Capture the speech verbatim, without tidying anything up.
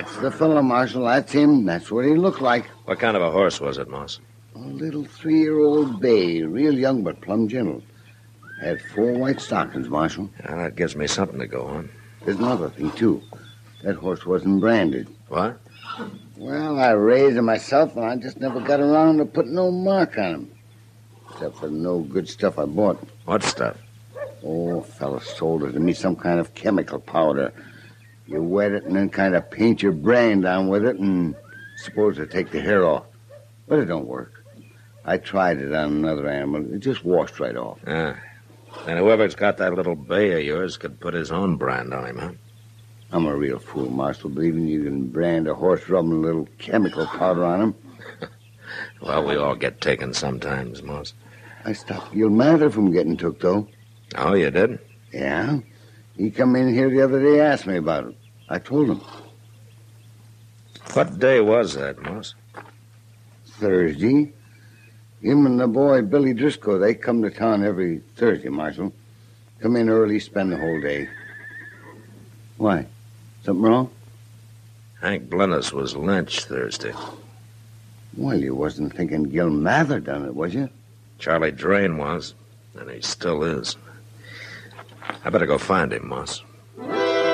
That's the fellow, Marshal. That's him. That's what he looked like. What kind of a horse was it, Moss? A little three-year-old bay, real young but plumb gentle. Had four white stockings, Marshal. Yeah, that gives me something to go on. There's another thing, too. That horse wasn't branded. What? Well, I raised him myself, and I just never got around to putting no mark on him. Except for the no good stuff I bought. What stuff? Oh, a fella sold it to me, some kind of chemical powder. You wet it and then kind of paint your brand on with it and supposed to take the hair off. But it don't work. I tried it on another animal. It just washed right off. Ah. And whoever's got that little bay of yours could put his own brand on him, huh? I'm a real fool, Marshal, believing you can brand a horse rubbing a little chemical powder on him. Well, we all get taken sometimes, Moss. I stopped Gil Mather from getting took, though. Oh, you did? Yeah. He come in here the other day, asked me about it. I told him. What day was that, Moss? Thursday. Him and the boy, Billy Driscoll, they come to town every Thursday, Marshal. Come in early, spend the whole day. Why? Something wrong? Hank Blennis was lynched Thursday. Well, you wasn't thinking Gil Mather done it, was you? Charlie Drain was, and he still is. I better go find him, Moss.